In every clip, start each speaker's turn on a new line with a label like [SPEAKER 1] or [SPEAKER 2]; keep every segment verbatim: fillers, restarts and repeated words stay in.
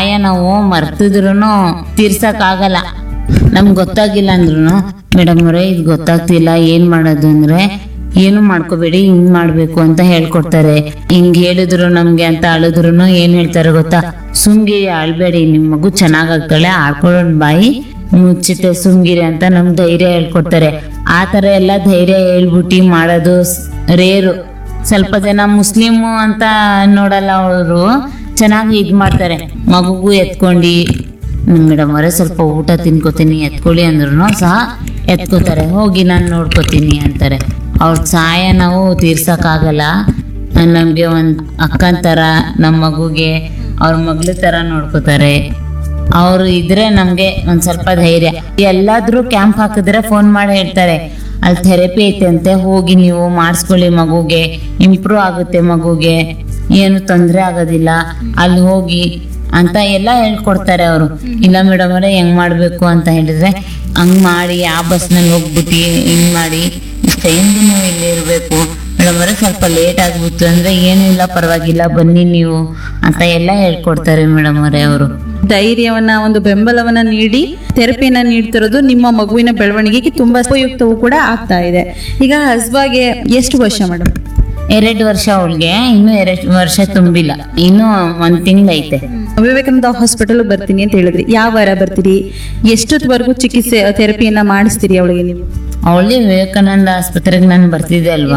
[SPEAKER 1] ಸಹಾಯ ನಾವು ಮರ್ತಿದ್ರು ತೀರ್ಸಕ್ ಆಗಲ್ಲ. ನಮ್ಗೆ ಗೊತ್ತಾಗಿಲ್ಲ ಅಂದ್ರು ಮೇಡಮ್ ಅವರೇ ಇದು ಗೊತ್ತಾಗ್ತಿಲ್ಲ ಏನ್ ಮಾಡೋದು ಅಂದ್ರೆ, ಏನು ಮಾಡ್ಕೋಬೇಡಿ ಹಿಂಗ್ ಮಾಡ್ಬೇಕು ಅಂತ ಹೇಳ್ಕೊಡ್ತಾರೆ. ಹಿಂಗ್ ಹೇಳಿದ್ರು ನಮ್ಗೆ ಅಂತ ಅಳಿದ್ರು ಏನ್ ಹೇಳ್ತಾರೆ ಗೊತ್ತಾ, ಸುಮ್ಗಿರಿ ಅಳ್ಬೇಡಿ, ನಿಮ್ ಮಗು ಚೆನ್ನಾಗಾಗ್ತಾಳೆ, ಆಡ್ಕೊಳ್ಳೋದ್ ಬಾಯಿ ಮುಚ್ಚುತ್ತೆ ಸುಮ್ಗಿರಿ ಅಂತ ನಮ್ ಧೈರ್ಯ ಹೇಳ್ಕೊಡ್ತಾರೆ. ಆ ತರ ಎಲ್ಲ ಧೈರ್ಯ ಹೇಳ್ಬಿಟ್ಟು ಮಾಡೋದು ರೇರು. ಸ್ವಲ್ಪ ಜನ ಮುಸ್ಲಿಮು ಅಂತ ನೋಡಲ್ಲ, ಅವರು ಚೆನ್ನಾಗಿ ಇದ್ ಮಾಡ್ತಾರೆ. ಮಗುಗೂ ಎತ್ಕೊಂಡು ಮೇಡಮ್ ಅವರೇ ಸ್ವಲ್ಪ ಊಟ ತಿನ್ಕೋತೀನಿ ಎತ್ಕೊಳ್ಳಿ ಅಂದ್ರೂ ಸಹ ಎತ್ಕೋತಾರೆ, ಹೋಗಿ ನಾನು ನೋಡ್ಕೋತೀನಿ ಅಂತಾರೆ. ಅವ್ರ ಸಹಾಯ ನಾವು ತೀರ್ಸಕ್ಕಾಗಲ್ಲ. ನಮ್ಗೆ ಒಂದ್ ಅಕ್ಕನ ತರ ನಮ್ಮ ಮಗುಗೆ ಅವ್ರ ಮಗ್ಳ ತರ ನೋಡ್ಕೋತಾರೆ. ಅವ್ರು ಇದ್ರೆ ನಮ್ಗೆ ಒಂದ್ ಸ್ವಲ್ಪ ಧೈರ್ಯ. ಎಲ್ಲಾದ್ರೂ ಕ್ಯಾಂಪ್ ಹಾಕಿದ್ರೆ ಫೋನ್ ಮಾಡಿ ಹೇಳ್ತಾರೆ ಅಲ್ಲಿ ಥೆರಪಿ ಐತೆ ಅಂತೆ, ಹೋಗಿ ನೀವು ಮಾಡಿಸ್ಕೊಳ್ಳಿ, ಮಗುಗೆ ಇಂಪ್ರೂವ್ ಆಗುತ್ತೆ, ಮಗುಗೆ ಏನು ತೊಂದರೆ ಆಗೋದಿಲ್ಲ, ಅಲ್ಲಿ ಹೋಗಿ ಅಂತ ಎಲ್ಲ ಹೇಳ್ಕೊಡ್ತಾರೆ ಅವರು. ಇಲ್ಲ ಮೇಡಮ್ ಅವರೇ ಹೆಂಗ್ ಮಾಡ್ಬೇಕು ಅಂತ ಹೇಳಿದ್ರೆ ಹಂಗ್ ಮಾಡಿ ಆ ಬಸ್ನಲ್ಲಿ ಹೋಗ್ಬಿಟ್ಟು ಹಿಂಗ್ ಮಾಡಿ ಟೈಮ್ಗೆ ನೀವು ಇಲ್ಲಿ ಇರ್ಬೇಕು ಮೇಡಮ್ ಅವರೇ, ಸ್ವಲ್ಪ ಲೇಟ್ ಆಗ್ಬಿಟ್ಟು ಅಂದ್ರೆ ಏನು ಇಲ್ಲ ಪರವಾಗಿಲ್ಲ ಬನ್ನಿ ನೀವು ಅಂತ ಎಲ್ಲ ಹೇಳ್ಕೊಡ್ತಾರೆ ಮೇಡಮ್ ಅವರೇ ಅವರು.
[SPEAKER 2] ಧೈರ್ಯವನ್ನ ಒಂದು ಬೆಂಬಲವನ್ನ ನೀಡಿ ಥೆರಪಿಯನ್ನ ನೀಡ್ತಿರೋದು ನಿಮ್ಮ ಮಗುವಿನ ಬೆಳವಣಿಗೆಗೆ ತುಂಬಾ ಉಪಯುಕ್ತವೂ ಕೂಡ ಆಗ್ತಾ ಇದೆ. ಈಗ ಹಸ್ಬಾಗೆ ಎಷ್ಟು ವರ್ಷ ಮೇಡಮ್?
[SPEAKER 1] ಎರಡು ವರ್ಷ ಅವಳಿಗೆ, ಇನ್ನು ಎರಡು ವರ್ಷ ತುಂಬಿಲ್ಲ, ಇನ್ನು ಒಂದ್ ತಿಂಗ್ಳು ಐತೆ.
[SPEAKER 2] ವಿವೇಕಾನಂದ ಹಾಸ್ಪಿಟಲ್ ಬರ್ತೀನಿ ಅಂತ ಹೇಳಿದ್ರಿ, ಯಾವ ವಾರ ಬರ್ತೀರಿ? ಎಷ್ಟೊತ್ತವರೆಗೂ ಚಿಕಿತ್ಸೆ ಥೆರಪಿಯನ್ನ ಮಾಡಿಸ್ತೀರಿ ಅವಳಿಗೆ ನೀವು?
[SPEAKER 1] ಅವಳಿ ವಿವೇಕಾನಂದ ಆಸ್ಪತ್ರೆಗೆ ನಾನು ಬರ್ತಿದ್ದೆ ಅಲ್ವಾ,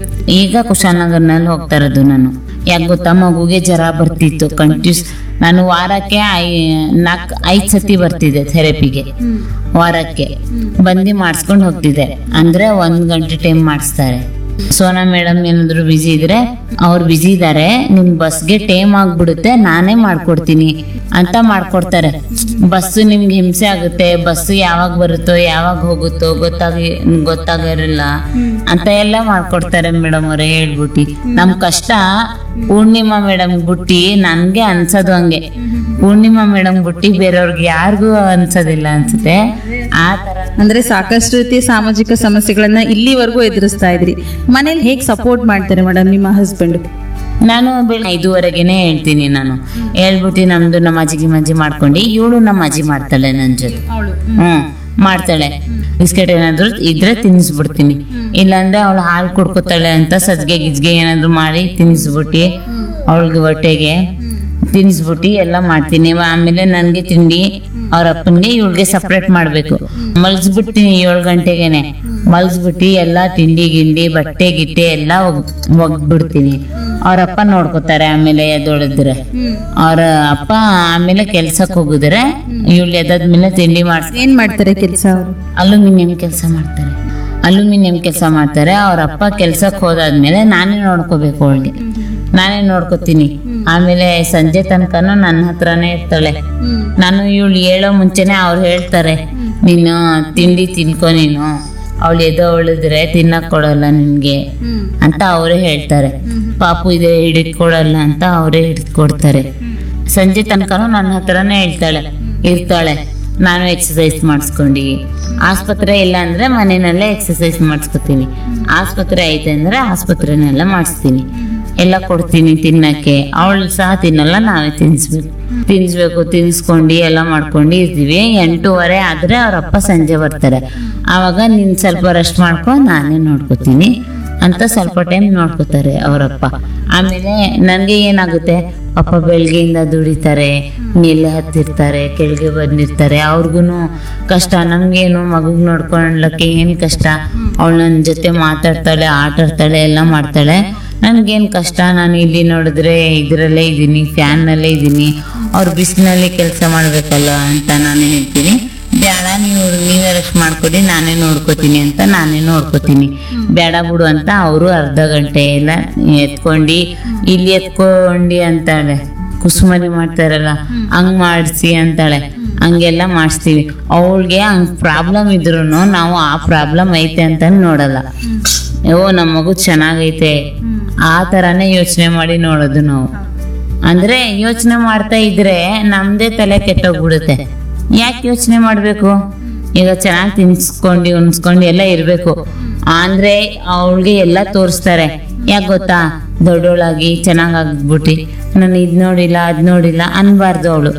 [SPEAKER 1] ಈಗ ಕುಶಾಲನಗರ್ನಲ್ಲಿ ಹೋಗ್ತಾ ಇರೋದು ನಾನು. ಯಾಕೆ ಗೊತ್ತಾ, ಮಗುಗೆ ಜ್ವರ ಬರ್ತಿತ್ತು ಕಂಟಿನ್ಯೂಸ್. ನಾನು ವಾರಕ್ಕೆ ಐ ನಾಲ್ಕು ಐದು ಸತಿ ಬರ್ತಿದ್ದೆ ಥೆರಪಿಗೆ, ವಾರಕ್ಕೆ ಬಂದು ಮಾಡಿಸ್ಕೊಂಡು ಹೋಗ್ತಿದ್ದೆ. ಅಂದ್ರೆ ಒಂದ್ ಗಂಟೆ ಟೈಮ್ ಮಾಡಿಸ್ತಾರೆ. ಸೋನಾ ಮೇಡಮ್ ಏನಾದ್ರು ಬಿಜಿ ಇದ್ರೆ ಅವ್ರು ಬಿಜಿ ಇದಾರೆ, ನಿಮ್ ಬಸ್ಗೆ ಟೈಮ್ ಆಗ್ಬಿಡುತ್ತೆ ನಾನೇ ಮಾಡ್ಕೊಡ್ತೀನಿ ಅಂತ ಮಾಡ್ಕೊಡ್ತಾರೆ. ಬಸ್ಸು ನಿಮ್ಗೆ ಹಿಂಸೆ ಆಗುತ್ತೆ, ಬಸ್ಸು ಯಾವಾಗ ಬರುತ್ತೋ ಯಾವಾಗ ಹೋಗುತ್ತೋ ಗೊತ್ತಾಗಿ ಗೊತ್ತಾಗಿರಲ್ಲ ಅಂತ ಎಲ್ಲ ಮಾಡ್ಕೊಡ್ತಾರೆ ಮೇಡಮ್ ಅವರೇ ಹೇಳ್ಬಿಟ್ಟು. ನಮ್ ಕಷ್ಟ ಪೂರ್ಣಿಮಾ ಮೇಡಮ್ ಬುಟ್ಟಿ ನನ್ಗೆ ಅನ್ಸೋದು ಹಂಗೆ, ಪೂರ್ಣಿಮಾ ಮೇಡಮ್ ಬುಟ್ಟಿ ಬೇರೆಯವ್ರಿಗೆ ಯಾರಿಗೂ ಅನ್ಸೋದಿಲ್ಲ ಅನ್ಸುತ್ತೆ. ಆ ತರ
[SPEAKER 2] ಅಂದ್ರೆ ಸಾಕಷ್ಟು ರೀತಿಯ ಸಾಮಾಜಿಕ ಸಮಸ್ಯೆಗಳನ್ನ ಇಲ್ಲಿವರೆಗೂ ಎದುರಿಸ್ತಾ ಇದ್ರಿ. ಮನೇಲಿ ಹೇಗ್ ಸಪೋರ್ಟ್ ಮಾಡ್ತಾರೆ ಮೇಡಮ್ ನಿಮ್ಮ ಹಸ್ಬೆಂಡ್?
[SPEAKER 1] ನಾನು ಬೆಳ ಐದುವರೆಗೆನೆ ಹೇಳ್ತೀನಿ, ನಾನು ಹೇಳ್ಬಿಟ್ಟು ನಮ್ದು ನಮ್ಮ ಅಜ್ಜಿಗೆ ಮಜ್ಜಿ ಮಾಡ್ಕೊಂಡು ಇವಳು ನಮ್ಮ ಅಜ್ಜಿ ಮಾಡ್ತಾಳೆ ನನ್ ಜೊತೆ. ಹ್ಮ್ ಮಾಡ್ತಾಳೆ. ಬಿಸ್ಕೆಟ್ ಏನಾದ್ರು ಇದ್ರೆ ತಿನ್ನಿಸ್ಬಿಡ್ತೀನಿ, ಇಲ್ಲಾಂದ್ರೆ ಅವಳು ಹಾಲು ಕುಡ್ಕೋತಾಳೆ ಅಂತ ಸಜ್ಗೆ ಗಿಜ್ಗೆ ಏನಾದ್ರು ಮಾಡಿ ತಿನ್ನಿಸ್ಬಿಟ್ಟು ಅವಳಿಗೆ ಹೊಟ್ಟೆಗೆ ತಿನ್ನಿಸ್ಬಿಟ್ಟು ಎಲ್ಲ ಮಾಡ್ತೀನಿ. ಆಮೇಲೆ ನನ್ಗೆ ತಿಂಡಿ ಅವ್ರ ಅಪ್ಪನ್ಗೆ ಇವಳಿಗೆ ಸಪ್ರೇಟ್ ಮಾಡ್ಬೇಕು. ಮಲ್ಸ್ಬಿಡ್ತೀನಿ ಏಳು ಗಂಟೆಗೆನೆ, ಮಲ್ಸ್ಬಿಟ್ಟು ಎಲ್ಲ ತಿಂಡಿ ಗಿಂಡಿ ಬಟ್ಟೆ ಗಿಟ್ಟೆ ಎಲ್ಲ ಒಗ್ಬಿಡ್ತೀನಿ. ಅವ್ರಪ್ಪ ನೋಡ್ಕೋತಾರೆ. ಆಮೇಲೆ ಎದ್ದೊಳಿದ್ರೆ ಅವ್ರ ಅಪ್ಪ ಆಮೇಲೆ ಕೆಲ್ಸಕ್ಕೆ ಹೋಗಿದ್ರೆ ಇವಳು ಎದ್ದಾದ್ಮೇಲೆ ತಿಂಡಿ ಮಾಡ್ಸ.
[SPEAKER 2] ಏನ್ ಮಾಡ್ತಾರೆ ಕೆಲಸ ಅವರು?
[SPEAKER 1] ಅಲ್ಯೂಮಿನಿಯಂ ಕೆಲಸ ಮಾಡ್ತಾರೆ, ಅಲ್ಯೂಮಿನಿಯಂ ಕೆಲಸ ಮಾಡ್ತಾರೆ. ಅವ್ರ ಅಪ್ಪ ಕೆಲ್ಸಕ್ಕೆ ಹೋದಾದ್ಮೇಲೆ ನಾನೇ ನೋಡ್ಕೋಬೇಕು ಅವಳಿಗೆ, ನಾನೇ ನೋಡ್ಕೋತೀನಿ. ಆಮೇಲೆ ಸಂಜೆ ತನಕನೂ ನನ್ನ ಹತ್ರನೇ ಇರ್ತಾಳೆ. ನಾನು ಇವಳು ಹೇಳೋ ಮುಂಚೆನೆ ಅವ್ರು ಹೇಳ್ತಾರೆ, ನೀನು ತಿಂಡಿ ತಿನ್ಕೊ, ನೀನು ಅವಳು ಎದೋ ಉಳಿದ್ರೆ ತಿನ್ನಕ್ ಕೊಡಲ್ಲ ನಿನ್ಗೆ ಅಂತ ಅವರೇ ಹೇಳ್ತಾರೆ. ಪಾಪು ಇದೆ ಹಿಡಿದ್ಕೊಡಲ್ಲ ಅಂತ ಅವರೇ ಹಿಡಿದ್ಕೊಡ್ತಾರೆ. ಸಂಜೆ ತನಕನೂ ನನ್ನ ಹತ್ರನೇ ಹೇಳ್ತಾಳೆ ಇರ್ತಾಳೆ. ನಾನು ಎಕ್ಸಸೈಸ್ ಮಾಡಿಸ್ಕೊಂಡು, ಆಸ್ಪತ್ರೆ ಇಲ್ಲ ಅಂದ್ರೆ ಮನೆಯಲ್ಲೇ ಎಕ್ಸಸೈಸ್ ಮಾಡಿಸ್ಕೊತೀನಿ, ಆಸ್ಪತ್ರೆ ಐತೆ ಅಂದ್ರೆ ಆಸ್ಪತ್ರೆನೆಲ್ಲ ಮಾಡಿಸ್ತೀನಿ, ಎಲ್ಲ ಕೊಡ್ತೀನಿ ತಿನ್ನಕ್ಕೆ. ಅವಳು ಸಹ ತಿನ್ನಲ್ಲ, ನಾವೇ ತಿನ್ಸ್ಬೇಕು ತಿನ್ಸ್ಬೇಕು ತಿನ್ಸ್ಕೊಂಡು ಎಲ್ಲ ಮಾಡ್ಕೊಂಡು ಇರ್ತೀವಿ. ಎಂಟೂವರೆ ಆದ್ರೆ ಅವ್ರಪ್ಪ ಸಂಜೆ ಬರ್ತಾರೆ. ಆವಾಗ ನೀನ್ ಸ್ವಲ್ಪ ರೆಸ್ಟ್ ಮಾಡ್ಕೊ, ನಾನೇ ನೋಡ್ಕೋತೀನಿ ಅಂತ ಸ್ವಲ್ಪ ಟೈಮ್ ನೋಡ್ಕೋತಾರೆ ಅವರಪ್ಪ. ಆಮೇಲೆ ನನ್ಗೆ ಏನಾಗುತ್ತೆ, ಅಪ್ಪ ಬೆಳಗ್ಗೆಯಿಂದ ದುಡಿತಾರೆ, ಮೇಲೆ ಹತ್ತಿರ್ತಾರೆ, ಕೆಳಗೆ ಬಂದಿರ್ತಾರೆ, ಅವ್ರಿಗೂ ಕಷ್ಟ. ನಮ್ಗೇನು ಮಗುಗ್ ನೋಡ್ಕೊಳ್ಳಕ್ಕೆ ಏನ್ ಕಷ್ಟ, ಅವಳು ನನ್ನ ಜೊತೆ ಮಾತಾಡ್ತಾಳೆ, ಆಟ ಆಡ್ತಾಳೆ, ಎಲ್ಲ ಮಾಡ್ತಾಳೆ. ನನ್ಗೇನ್ ಕಷ್ಟ, ನಾನು ಇಲ್ಲಿ ನೋಡಿದ್ರೆ ಇದ್ರಲ್ಲೇ ಇದ್ದೀನಿ, ಫ್ಯಾನ್ ನಲ್ಲೇ ಇದ್ದೀನಿ, ಅವ್ರು ಬಿಸಿಲಲ್ಲಿ ಕೆಲಸ ಮಾಡ್ಬೇಕಲ್ಲ ಅಂತ ನಾನು ಹೇಳ್ತೀನಿ. ಬೇಡ ನೀವು ನೀವೇ ರೆಸ್ಟ್ ಮಾಡ್ಕೊಡಿ, ನಾನೇ ನೋಡ್ಕೋತೀನಿ ಅಂತ ನಾನೇ ನೋಡ್ಕೋತೀನಿ. ಬೇಡ ಬಿಡು ಅಂತ ಅವರು ಅರ್ಧ ಗಂಟೆ ಎಲ್ಲ ಎತ್ಕೊಂಡು ಇಲ್ಲಿ ಎತ್ಕೊಂಡಿ ಅಂತಾಳೆ. ಕುಸುಮರಿ ಮಾಡ್ತಾರಲ್ಲ ಹಂಗ್ ಮಾಡಿಸಿ ಅಂತಾಳೆ, ಹಂಗೆಲ್ಲ ಮಾಡಿಸ್ತೀವಿ. ಅವಳಿಗೆ ಹಂಗ್ ಪ್ರಾಬ್ಲಮ್ ಇದ್ರು ನಾವು ಆ ಪ್ರಾಬ್ಲಮ್ ಐತೆ ಅಂತ ನೋಡಲ್ಲ. ಓ ನಮ್ಮ ಮಗು ಚೆನ್ನಾಗೈತೆ ಆ ತರಾನೇ ಯೋಚನೆ ಮಾಡಿ ನೋಡೋದು ನಾವು. ಅಂದ್ರೆ ಯೋಚನೆ ಮಾಡ್ತಾ ಇದ್ರೆ ನಮ್ದೇ ತಲೆ ಕೆಟ್ಟೋಗ್ಬಿಡುತ್ತೆ. ಯಾಕೆ ಯೋಚನೆ ಮಾಡ್ಬೇಕು? ಈಗ ಚೆನ್ನಾಗಿ ತಿನ್ಸ್ಕೊಂಡು ಉನ್ಸ್ಕೊಂಡು ಎಲ್ಲ ಇರ್ಬೇಕು ಅಂದ್ರೆ ಅವಳಿಗೆ ಎಲ್ಲ ತೋರಿಸ್ತಾರೆ. ಯಾಕೆ ಗೊತ್ತಾ, ದೊಡ್ಡೋಳಾಗಿ ಚೆನ್ನಾಗ್ ಆಗ್ಬಿಟ್ಟು ನಾನು ಇದ್ ನೋಡಿಲ್ಲ ಅದ್ ನೋಡಿಲ್ಲ ಅನ್ಬಾರ್ದು ಅವಳು.